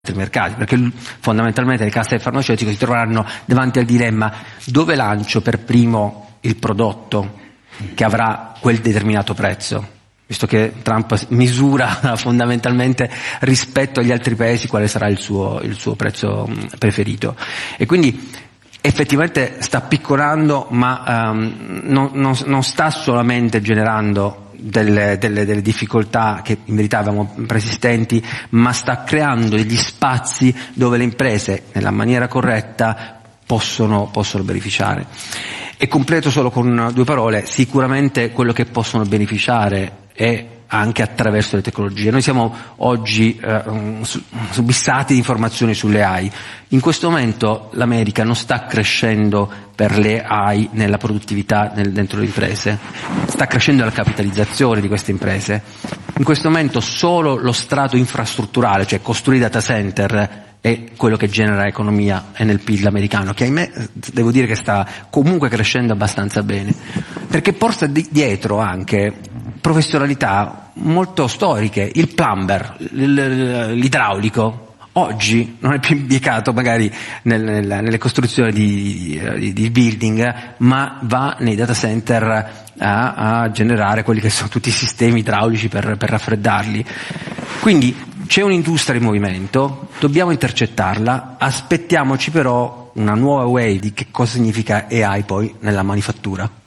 mercati, perché fondamentalmente le casse del farmaceutico si troveranno davanti al dilemma: dove lancio per primo il prodotto che avrà quel determinato prezzo, visto che Trump misura fondamentalmente rispetto agli altri paesi quale sarà il suo prezzo preferito, e quindi effettivamente sta piccolando, ma non sta solamente generando delle difficoltà che in verità avevamo preesistenti, ma sta creando degli spazi dove le imprese, nella maniera corretta, possono beneficiare. E completo solo con 2 parole: sicuramente quello che possono beneficiare è anche attraverso le tecnologie. Noi siamo oggi subissati di informazioni sulle AI. In questo momento l'America non sta crescendo per le AI nella produttività dentro le imprese, sta crescendo la capitalizzazione di queste imprese. In questo momento solo lo strato infrastrutturale, cioè costruire data center, è quello che genera economia e nel PIL americano, che ahimè devo dire che sta comunque crescendo abbastanza bene, perché porta dietro anche professionalità molto storiche. Il plumber, l'idraulico, oggi non è più impiegato magari nelle costruzioni di building, ma va nei data center a generare quelli che sono tutti i sistemi idraulici per raffreddarli. Quindi c'è un'industria in movimento, dobbiamo intercettarla, aspettiamoci però una nuova wave di che cosa significa AI poi nella manifattura.